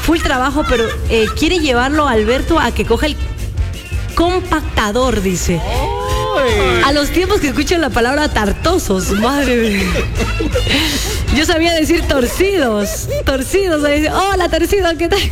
full trabajo, pero quiere llevarlo a Alberto a que coja el compactador, dice. A los tiempos que escuchan la palabra tartosos, madre mía. Yo sabía decir torcidos. Torcidos, hola torcido, ¿qué tal?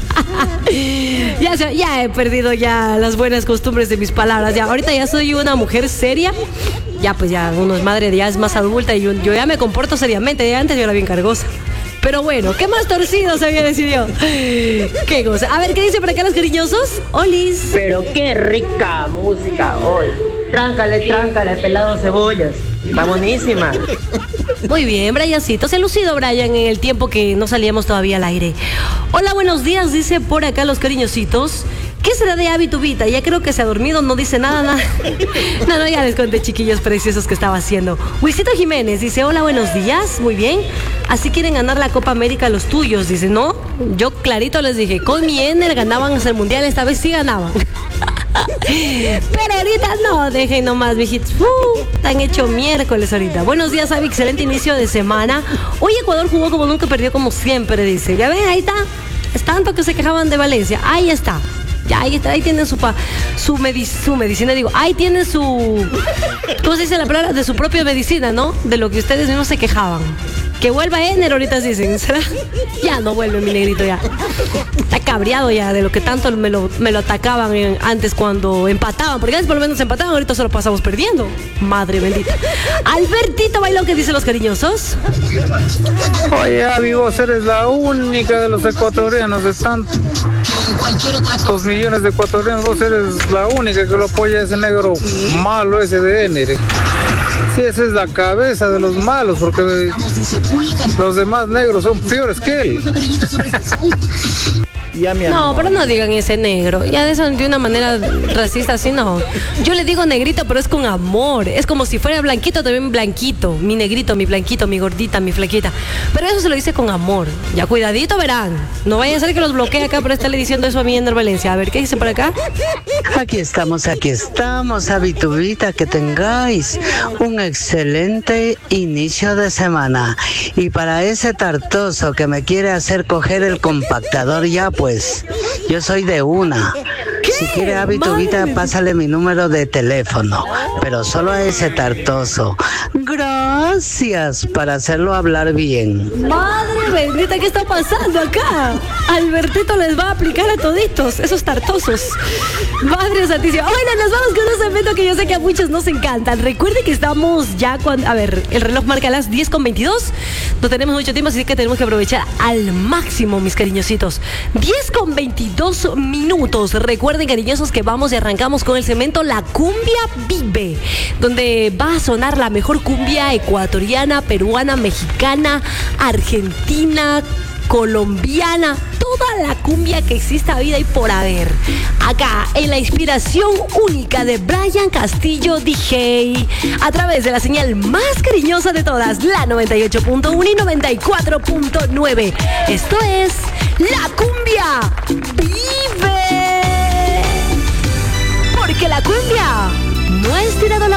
Ya he perdido ya las buenas costumbres de mis palabras. Ya, ahorita ya soy una mujer seria. Ya pues ya uno es madre, ya es más adulta y yo ya me comporto seriamente. Ya antes yo era bien cargosa. Pero bueno, ¿qué más torcido sabía decir yo? Qué cosa. A ver, ¿qué dice por acá los cariñosos? Olis. Pero qué rica música hoy. Tráncale, pelado cebollas. Está buenísima. Muy bien, Briancito. Se ha lucido Brian en el tiempo que no salíamos todavía al aire. Hola, buenos días, dice por acá los cariñositos. ¿Qué será de Abby Tubita? Ya creo que se ha dormido, no dice nada. No, ya les conté, chiquillos preciosos, que estaba haciendo. Luisito Jiménez dice, hola, buenos días, muy bien. Así quieren ganar la Copa América los tuyos, dice, no. Yo clarito les dije, con mi Ener ganaban hasta el Mundial, esta vez sí ganaban. Pero ahorita no, dejen nomás, mijitos. Están hecho miércoles ahorita. Buenos días, Abby, excelente inicio de semana. Hoy Ecuador jugó como nunca, perdió como siempre, dice. Ya ven, ahí está. Es tanto que se quejaban de Valencia. Ahí está. Ya, ahí tienen su medicina, digo, ahí tienen su, ¿cómo se dice la palabra? De su propia medicina, ¿no? De lo que ustedes mismos se quejaban. Que vuelva Ener, ahorita dicen, ¿será? Ya no vuelve mi negrito ya. Está cabreado ya de lo que tanto me lo atacaban antes cuando empataban, porque antes por lo menos empataban, ahorita solo pasamos perdiendo. Madre bendita. Albertito Bailón, ¿qué dicen los cariñosos? Oye, Abby, vos eres la única de los ecuatorianos de tantos millones de ecuatorianos, vos eres la única que lo apoya a ese negro malo ese de Ener. Sí, esa es la cabeza de los malos, porque los demás negros son peores que él. No, pero no digan ese negro. Ya de una manera racista así, no. Yo le digo negrito, pero es con amor. Es como si fuera blanquito, también blanquito. Mi negrito, mi blanquito, mi gordita, mi flaquita. Pero eso se lo dice con amor. Ya cuidadito verán. No vaya a ser que los bloquee acá por estarle diciendo eso a mí en Valencia. A ver, ¿qué dice por acá? Aquí estamos, Abby Tubita, que tengáis un excelente inicio de semana. Y para ese tartoso que me quiere hacer coger el compactador ya, pues, yo soy de una. ¿Qué? Si quiere Abby Tubita, pásale mi número de teléfono, pero solo a ese tartoso. Gracias para hacerlo hablar bien. Madre bendita, ¿qué está pasando acá? Albertito les va a aplicar a toditos, esos tartosos. Madre santísima. Bueno, nos vamos con un evento que yo sé que a muchos nos encantan. Recuerden que estamos ya a ver, el reloj marca las 10:22. No tenemos mucho tiempo, así que tenemos que aprovechar al máximo, mis cariñositos. 10:22 minutos. Recuerden, cariñosos, que vamos y arrancamos con el segmento La Cumbia Vive, donde va a sonar la mejor cumbia ecuatoriana, peruana, mexicana, argentina, colombiana, toda la cumbia que exista vida y por haber. Acá, en la inspiración única de Brian Castillo DJ, a través de la señal más cariñosa de todas, la 98.1 y 94.9. Esto es La Cumbia Vive. Porque la cumbia no es tirada a la